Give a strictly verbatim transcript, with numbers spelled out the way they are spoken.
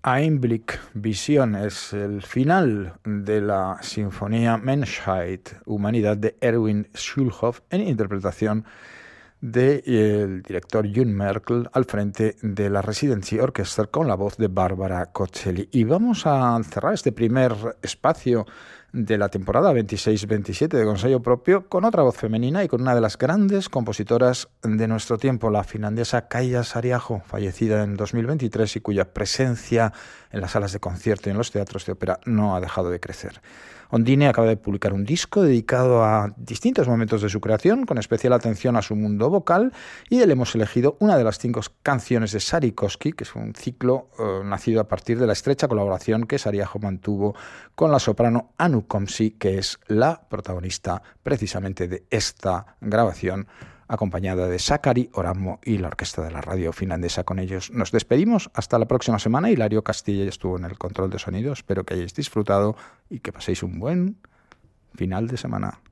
Einblick, Visión, es el final de la sinfonía Menschheit, Humanidad, de Erwin Schulhoff, en interpretación del director Jun Merkel al frente de la Residency Orchestra con la voz de Bárbara Coccelli. Y vamos a cerrar este primer espacio de la temporada veintiséis veintisiete de Consello Propio con otra voz femenina y con una de las grandes compositoras de nuestro tiempo, la finlandesa Kaija Saariaho, fallecida en dos mil veintitrés y cuya presencia en las salas de concierto y en los teatros de ópera no ha dejado de crecer. Ondine acaba de publicar un disco dedicado a distintos momentos de su creación, con especial atención a su mundo vocal, y de él hemos elegido una de las cinco canciones de Sarikoski, que es un ciclo eh, nacido a partir de la estrecha colaboración que Saariaho mantuvo con la soprano Anu Komsi, que es la protagonista precisamente de esta grabación, acompañada de Sakari Oramo y la orquesta de la radio finlandesa. Con ellos nos despedimos hasta la próxima semana. Hilario Castilla estuvo en el control de sonido. Espero que hayáis disfrutado y que paséis un buen final de semana.